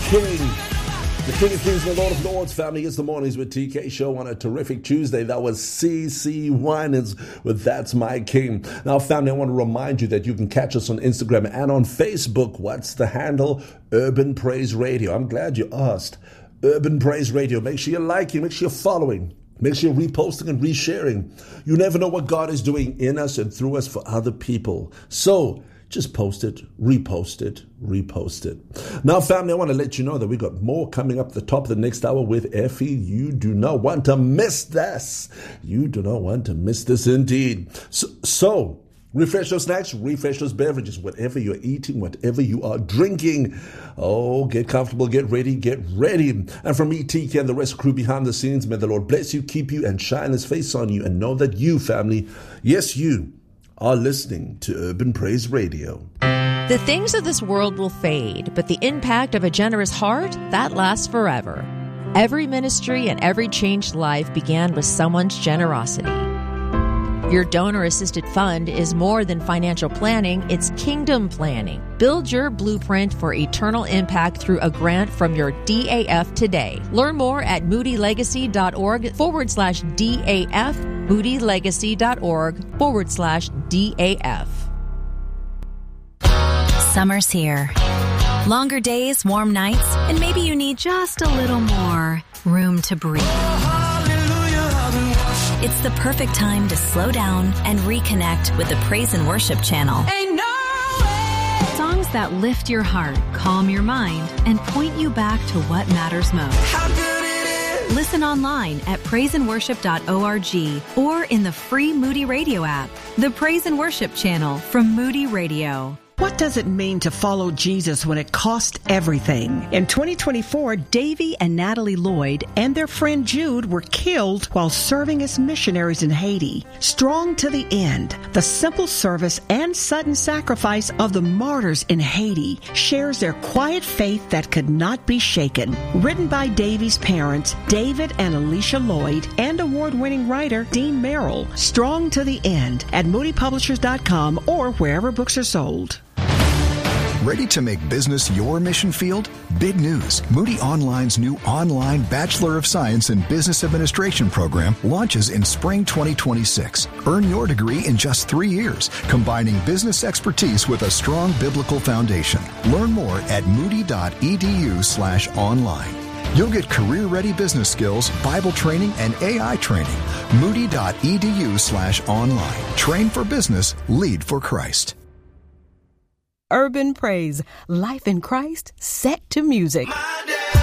King. The King of Kings and the Lord of Lords, family. It's the Mornings with TK show on a terrific Tuesday. That was CeCe Winans with That's My King. Now, family, I want to remind you that you can catch us on Instagram and on Facebook. What's the handle? Urban Praise Radio. I'm glad you asked. Urban Praise Radio. Make sure you're liking, make sure you're following. Make sure you're reposting and resharing. You never know what God is doing in us and through us for other people. So, just post it, repost it, repost it. Now, family, I want to let you know that we got more coming up the top of the next hour with Effie. You do not want to miss this. You do not want to miss this indeed. So refresh those snacks, refresh those beverages, whatever you're eating, whatever you are drinking. Oh, get comfortable, get ready, get ready. And from me, TK, and the rest crew behind the scenes, may the Lord bless you, keep you, and shine his face on you. And know that you, family, yes, you, are listening to Urban Praise Radio. The things of this world will fade, but the impact of a generous heart, that lasts forever. Every ministry and every changed life began with someone's generosity. Your donor-assisted fund is more than financial planning, it's kingdom planning. Build your blueprint for eternal impact through a grant from your DAF today. Learn more at moodylegacy.org/DAF, moodylegacy.org/DAF. Summer's here. Longer days, warm nights, and maybe you need just a little more room to breathe. It's the perfect time to slow down and reconnect with the Praise and Worship channel. Ain't no way. Songs that lift your heart, calm your mind, and point you back to what matters most. How good it is. Listen online at praiseandworship.org or in the free Moody Radio app. The Praise and Worship channel from Moody Radio. What does it mean to follow Jesus when it costs everything? In 2024, Davy and Natalie Lloyd and their friend Jude were killed while serving as missionaries in Haiti. Strong to the end, the simple service and sudden sacrifice of the martyrs in Haiti shares their quiet faith that could not be shaken. Written by Davy's parents, David and Alicia Lloyd, and award-winning writer Dean Merrill. Strong to the end at moodypublishers.com or wherever books are sold. Ready to make business your mission field? Big news. Moody Online's new online Bachelor of Science in Business Administration program launches in spring 2026. Earn your degree in just 3 years, combining business expertise with a strong biblical foundation. Learn more at moody.edu/online. You'll get career-ready business skills, Bible training, and AI training. Moody.edu/online. Train for business, lead for Christ. Urban Praise, life in Christ, set to music.